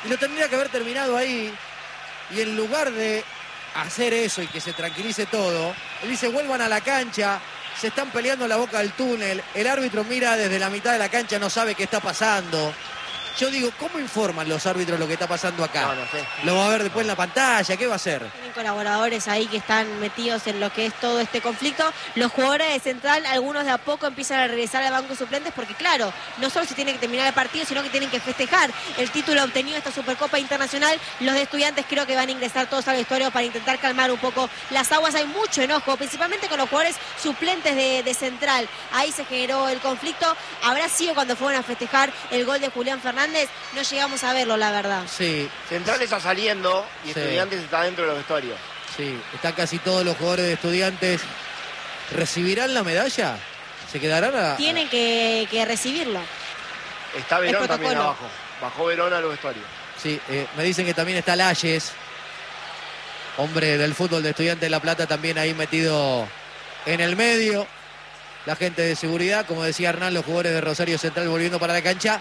Y lo tendría que haber terminado ahí. Y en lugar de hacer eso y que se tranquilice todo, él dice, vuelvan a la cancha, se están peleando en la boca del túnel, el árbitro mira desde la mitad de la cancha, no sabe qué está pasando. Yo digo, ¿cómo informan los árbitros lo que está pasando acá? No sé. ¿Lo va a ver después en la pantalla? ¿Qué va a hacer? Tienen colaboradores ahí que están metidos en lo que es todo este conflicto. Los jugadores de Central, algunos de a poco empiezan a regresar al banco de suplentes porque, claro, no solo se tiene que terminar el partido, sino que tienen que festejar el título obtenido de esta Supercopa Internacional. Los de Estudiantes creo que van a ingresar todos al vestuario para intentar calmar un poco las aguas. Hay mucho enojo, principalmente con los jugadores suplentes de Central. Ahí se generó el conflicto. Habrá sido cuando fueron a festejar el gol de Julián Fernández. No llegamos a verlo, la verdad. Sí. Central está saliendo y Estudiantes está dentro de los vestuarios. Sí, están casi todos los jugadores de Estudiantes. ¿Recibirán la medalla? ¿Se quedarán Tienen que recibirlo. Está Verón también abajo. Bajó Verón a los vestuarios. Sí, me dicen que también está Layes, hombre del fútbol de Estudiantes de La Plata, también ahí metido en el medio. La gente de seguridad, como decía Hernán, los jugadores de Rosario Central volviendo para la cancha.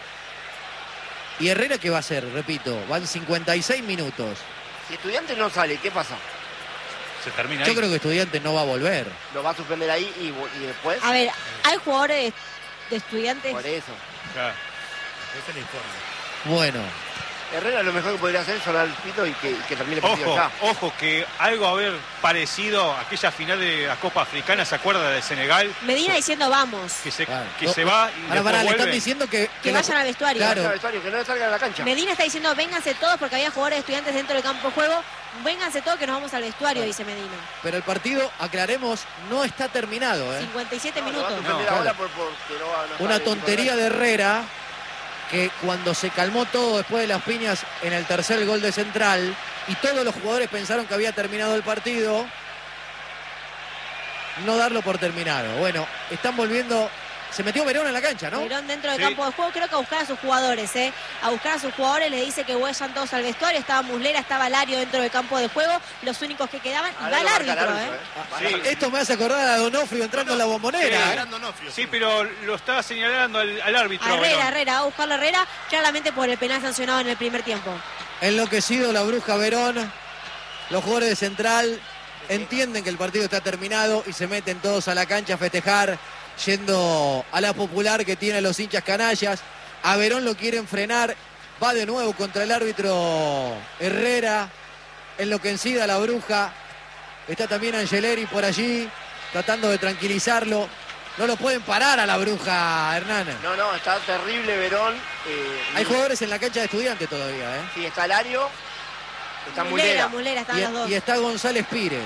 ¿Y Herrera qué va a hacer? Repito, van 56 minutos. Si Estudiantes no sale, ¿qué pasa? Se termina Yo ahí. creo que Estudiantes no va a volver. Lo va a suspender ahí y después. A ver, hay jugadores de Estudiantes. Por eso. Claro. Ese es el informe. Bueno, Herrera lo mejor que podría hacer es sonar el pito y que termine el partido ya. Ojo, que algo haber parecido a aquella final de la Copa Africana, ¿se acuerda de Senegal? Medina diciendo vamos. Que se, claro. que se va y ahora después le están vuelve. diciendo que vayan al vestuario. Claro. Que no salgan a la cancha. Medina está diciendo vénganse todos porque había jugadores de Estudiantes dentro del campo de juego. Vénganse todos que nos vamos al vestuario, dice Medina. Pero el partido, aclaremos, no está terminado. 57 No, lo va a minutos. suspender No, ahora claro. porque no va Una el tontería de Herrera, que cuando se calmó todo después de las piñas en el tercer gol de Central y todos los jugadores pensaron que había terminado el partido, no darlo por terminado. Bueno, están volviendo. Se metió Verón en la cancha, ¿no? Verón dentro del Sí. campo de juego, creo que a buscar a sus jugadores, a buscar a sus jugadores, le dice que vayan todos al vestuario. Estaba Muslera, estaba Lario dentro del campo de juego, los únicos que quedaban, y va el árbitro, Sí. Esto me hace acordar a Donofrio entrando en la Bombonera. Sí. Sí, pero lo estaba señalando al árbitro. Herrera, va a buscarlo a Herrera, claramente por el penal sancionado en el primer tiempo. Enloquecido la bruja Verón. Los jugadores de Central entienden que el partido está terminado y se meten todos a la cancha a festejar, yendo a la popular que tienen los hinchas canallas. A Verón lo quieren frenar, va de nuevo contra el árbitro Herrera. Enloquecida la bruja. Está también Angeleri por allí, tratando de tranquilizarlo. No lo pueden parar a la bruja, Hernán. No, está terrible Verón. Hay jugadores en la cancha de Estudiantes todavía, ¿eh? Sí, está Lario, está Muslera. Muslera, están los dos. Y está González Pires.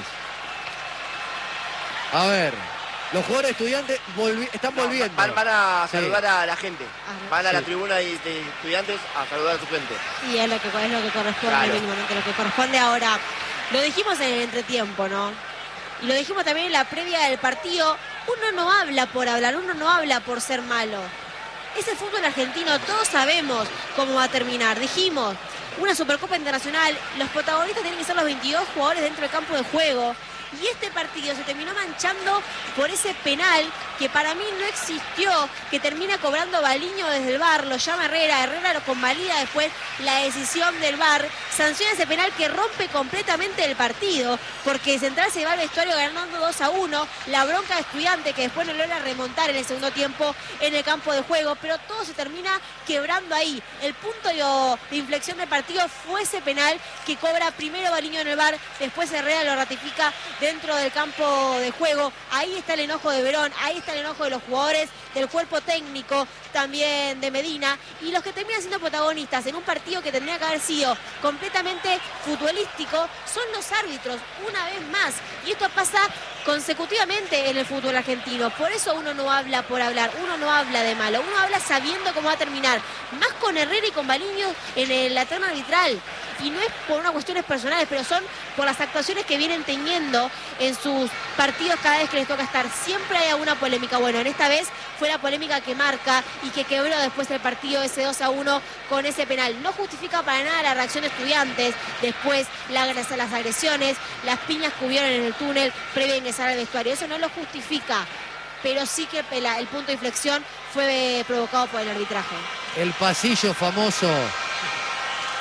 A ver, los jugadores de Estudiantes están volviendo. Van a Sí. saludar a la gente. Van a la Sí. tribuna de Estudiantes a saludar a su gente. Y es lo que corresponde, Claro. mínimamente lo que corresponde ahora. Lo dijimos en el entretiempo, ¿no? Y lo dijimos también en la previa del partido. Uno no habla por hablar, uno no habla por ser malo. Es el fútbol argentino, todos sabemos cómo va a terminar. Dijimos, una Supercopa Internacional, los protagonistas tienen que ser los 22 jugadores dentro del campo de juego. Y este partido se terminó manchando por ese penal que para mí no existió, que termina cobrando Baliño desde el VAR, lo llama Herrera lo convalida después la decisión del VAR, sanciona ese penal que rompe completamente el partido, porque Central se va al vestuario ganando 2-1, la bronca de Estudiante que después no logra remontar en el segundo tiempo en el campo de juego, pero todo se termina quebrando ahí. El punto de inflexión del partido fue ese penal que cobra primero Baliño en el VAR, después Herrera lo ratifica dentro del campo de juego. Ahí está el enojo de Verón, ahí está el enojo de los jugadores, del cuerpo técnico, también de Medina, y los que terminan siendo protagonistas en un partido que tendría que haber sido completamente futbolístico son los árbitros, una vez más, y esto pasa consecutivamente en el fútbol argentino. Por eso uno no habla por hablar, uno no habla de malo, uno habla sabiendo cómo va a terminar, más con Herrera y con Baliño en la terna arbitral. Y no es por unas cuestiones personales, pero son por las actuaciones que vienen teniendo en sus partidos cada vez que les toca estar. Siempre hay alguna polémica. Bueno, en esta vez fue la polémica que marca y que quebró después el partido ese 2-1 con ese penal. No justifica para nada la reacción de Estudiantes, después las agresiones, las piñas que hubieron en el túnel previo a ingresar al vestuario. Eso no lo justifica, pero sí que el punto de inflexión fue provocado por el arbitraje. El pasillo famoso